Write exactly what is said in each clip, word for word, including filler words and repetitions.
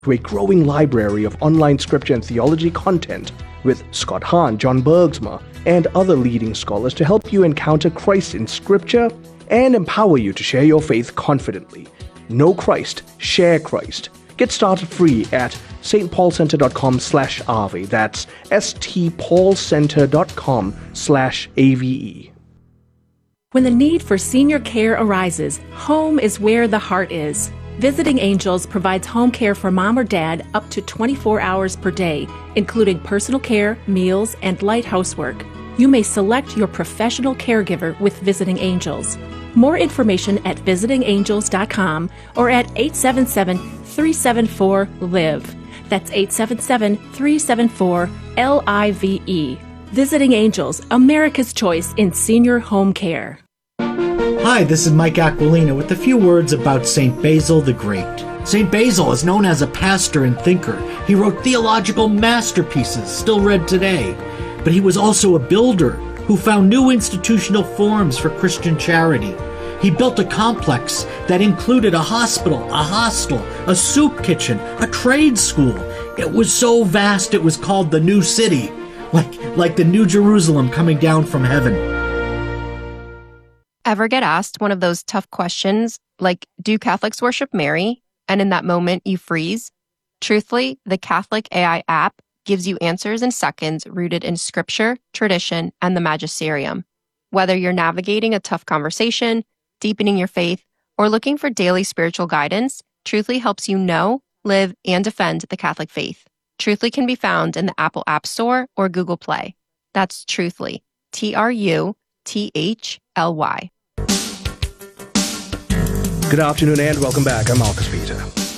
to a growing library of online scripture and theology content with Scott Hahn, John Bergsma, and other leading scholars to help you encounter Christ in scripture and empower you to share your faith confidently. Know Christ, share Christ. Get started free at stpaulcenter.com slash AVE. That's stpaulcenter.com slash AVE. When the need for senior care arises, home is where the heart is. Visiting Angels provides home care for mom or dad up to twenty-four hours per day, including personal care, meals, and light housework. You may select your professional caregiver with Visiting Angels. More information at visiting angels dot com or at eight seven seven, three seven four, LIVE. That's eight seven seven, three seven four, L I V E. Visiting Angels, America's choice in senior home care. Hi, this is Mike Aquilina with a few words about Saint Basil the Great. Saint Basil is known as a pastor and thinker. He wrote theological masterpieces still read today. But he was also a builder who found new institutional forms for Christian charity. He built a complex that included a hospital, a hostel, a soup kitchen, a trade school. It was so vast it was called the New City, like, like the New Jerusalem coming down from heaven. Ever get asked one of those tough questions, like, do Catholics worship Mary? And in that moment, you freeze? Truthfully, the Catholic A I app gives you answers in seconds rooted in scripture, tradition, and the magisterium. Whether you're navigating a tough conversation, deepening your faith, or looking for daily spiritual guidance, Truthfully helps you know, live, and defend the Catholic faith. Truthfully can be found in the Apple App Store or Google Play. That's Truthfully, T R U T H L Y. Good afternoon and welcome back. I'm Marcus Peter.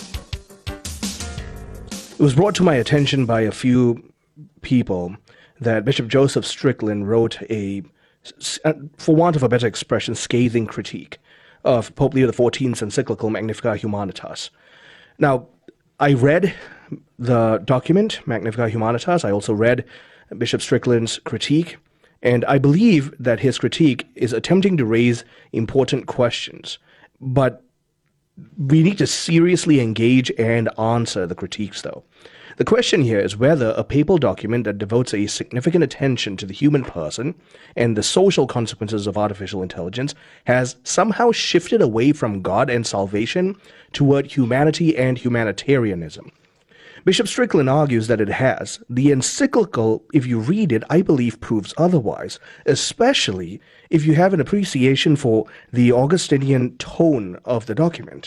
It was brought to my attention by a few people that Bishop Joseph Strickland wrote a, for want of a better expression, scathing critique of Pope Leo the fourteenth's encyclical Magnificat Humanitas. Now, I read the document, Magnificat Humanitas. I also read Bishop Strickland's critique, and I believe that his critique is attempting to raise important questions. But we need to seriously engage and answer the critiques, though. The question here is whether a papal document that devotes a significant attention to the human person and the social consequences of artificial intelligence has somehow shifted away from God and salvation toward humanity and humanitarianism. Bishop Strickland argues that it has. The encyclical, if you read it, I believe proves otherwise, especially if you have an appreciation for the Augustinian tone of the document.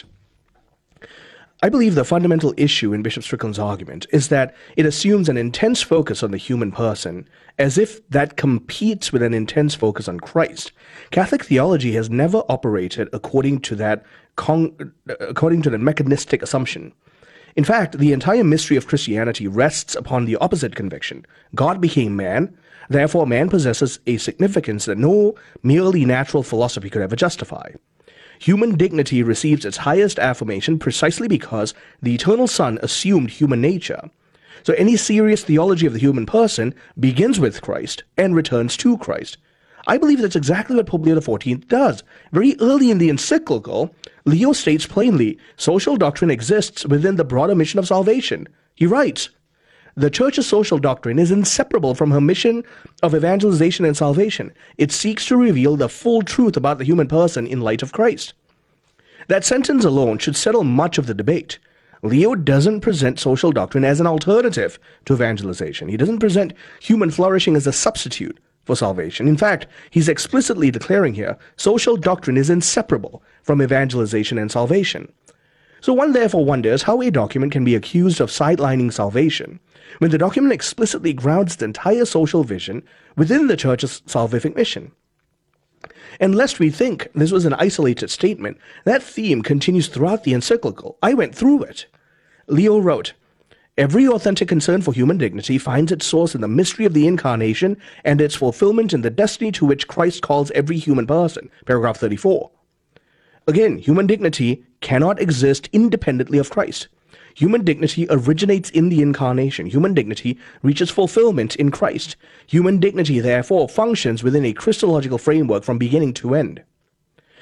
I believe the fundamental issue in Bishop Strickland's argument is that it assumes an intense focus on the human person, as if that competes with an intense focus on Christ. Catholic theology has never operated according to that, con- according to that mechanistic assumption. In fact, the entire mystery of Christianity rests upon the opposite conviction. God became man, therefore man possesses a significance that no merely natural philosophy could ever justify. Human dignity receives its highest affirmation precisely because the eternal Son assumed human nature. So any serious theology of the human person begins with Christ and returns to Christ. I believe that's exactly what Pope Leo the fourteenth does. Very early in the encyclical, Leo states plainly, social doctrine exists within the broader mission of salvation. He writes, the Church's social doctrine is inseparable from her mission of evangelization and salvation. It seeks to reveal the full truth about the human person in light of Christ. That sentence alone should settle much of the debate. Leo doesn't present social doctrine as an alternative to evangelization. He doesn't present human flourishing as a substitute for salvation. In fact, he's explicitly declaring here, social doctrine is inseparable from evangelization and salvation. So one therefore wonders how a document can be accused of sidelining salvation when the document explicitly grounds its entire social vision within the Church's salvific mission. And lest we think this was an isolated statement, that theme continues throughout the encyclical. I went through it. Leo wrote, every authentic concern for human dignity finds its source in the mystery of the Incarnation and its fulfillment in the destiny to which Christ calls every human person. Paragraph thirty-four. Again, human dignity cannot exist independently of Christ. Human dignity originates in the Incarnation. Human dignity reaches fulfillment in Christ. Human dignity, therefore, functions within a Christological framework from beginning to end.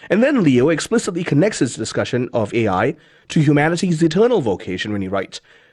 And then Leo explicitly connects his discussion of A I to humanity's eternal vocation when he writes,